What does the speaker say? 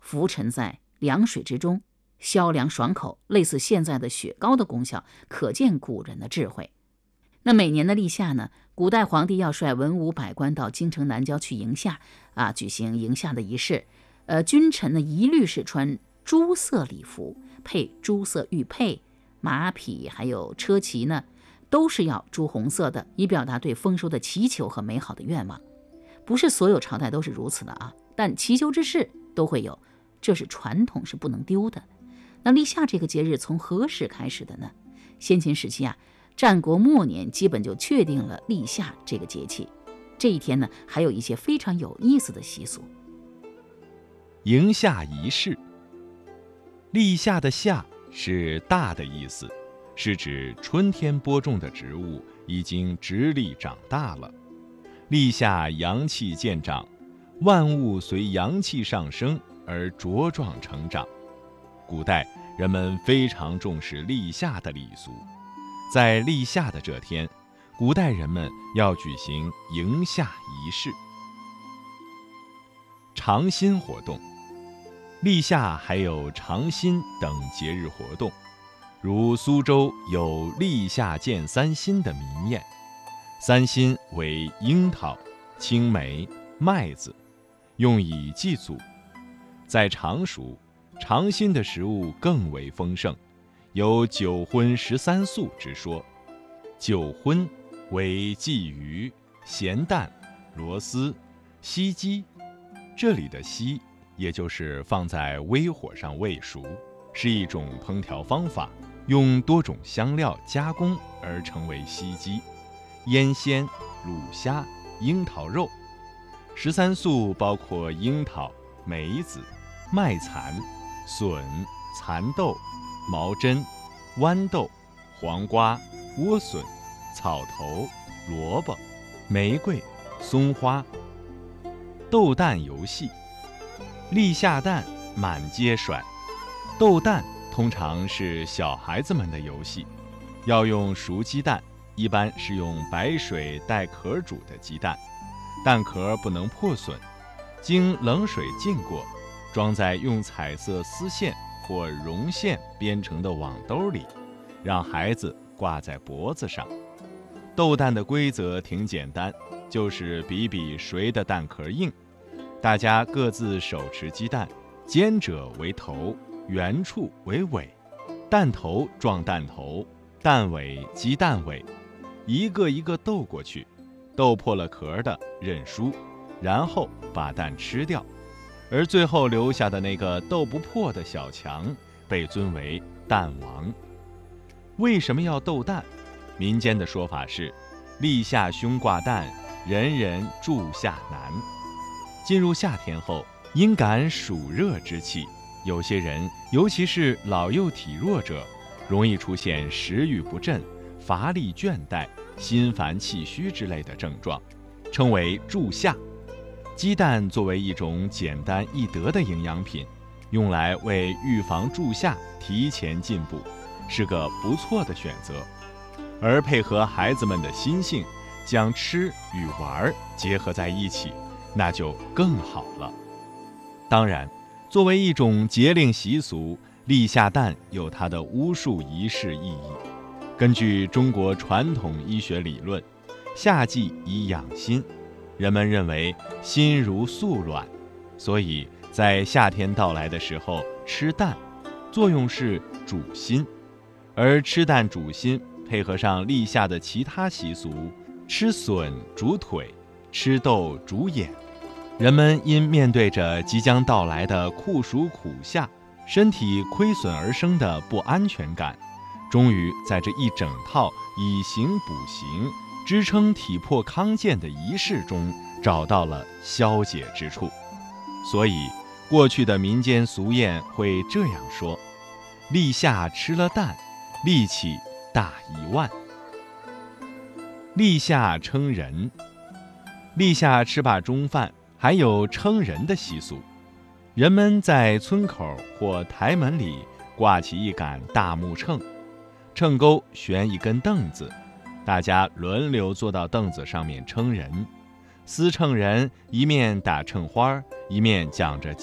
浮沉在凉水之中，消凉爽口，类似现在的雪糕的功效，可见古人的智慧。那每年的立夏呢，古代皇帝要率文武百官到京城南郊去迎夏举行迎夏的仪式。君臣呢一律是穿朱色礼服，配朱色玉佩，马匹还有车骑呢都是要朱红色的，以表达对丰收的祈求和美好的愿望。不是所有朝代都是如此的但祈求之事都会有，这是传统，是不能丢的。那立夏这个节日从何时开始的呢？先秦时期战国末年基本就确定了立夏这个节气。这一天呢，还有一些非常有意思的习俗。 迎夏仪式，立夏的夏是大的意思，是指春天播种的植物已经直立长大了。立夏阳气渐长，万物随阳气上升而茁壮成长。古代人们非常重视立夏的礼俗，在立夏的这天，古代人们要举行迎夏仪式。尝新活动，立夏还有尝新等节日活动，如苏州有立夏见三新的民宴。三新为樱桃、青梅、麦子，用以祭祖。在常熟，尝新的食物更为丰盛，有9荤13素之说。9荤为鲫鱼、咸蛋、螺丝、西鸡，这里的西也就是放在微火上煨熟，是一种烹调方法，用多种香料加工而成为西鸡。腌鲜、卤虾、樱桃肉。13素包括樱桃、梅子、麦蚕、笋、蚕豆、毛针、豌豆、黄瓜、莴笋、草头、萝卜、玫瑰、松花。斗蛋游戏，立夏蛋满街甩。斗蛋通常是小孩子们的游戏，要用熟鸡蛋，一般是用白水带壳煮的鸡蛋，蛋壳不能破损，经冷水浸过，装在用彩色丝线或绒线编成的网兜里，让孩子挂在脖子上。斗蛋的规则挺简单，就是比比谁的蛋壳硬。大家各自手持鸡蛋，尖者为头，圆处为尾，蛋头撞蛋头，蛋尾击蛋尾，一个一个斗过去，斗破了壳的认输，然后把蛋吃掉，而最后留下的那个斗不破的小强被尊为蛋王。为什么要斗蛋？民间的说法是，立夏兄挂蛋，人人助夏难。进入夏天后，因感暑热之气，有些人，尤其是老幼体弱者，容易出现食欲不振、乏力倦怠、心烦气虚之类的症状，称为助夏。鸡蛋作为一种简单易得的营养品，用来为预防助夏提前进步，是个不错的选择。而配合孩子们的心性，将吃与玩结合在一起，那就更好了。当然，作为一种节令习俗，立夏蛋有它的巫术仪式意义。根据中国传统医学理论，夏季以养心，人们认为心如素卵，所以在夏天到来的时候吃蛋，作用是主心。而吃蛋主心配合上立夏的其他习俗，吃笋主腿，吃豆主眼，人们因面对着即将到来的酷暑苦夏，身体亏损而生的不安全感，终于在这一整套以形补形、支撑体魄康健的仪式中找到了消解之处。所以过去的民间俗谚会这样说：立夏吃了蛋，力气大10000。立夏称人，立夏吃罢中饭，还有称人的习俗。人们在村口或台门里挂起一杆大木秤，秤钩悬一根凳子，大家轮流坐到凳子上面称人。司秤人一面打秤花，一面讲着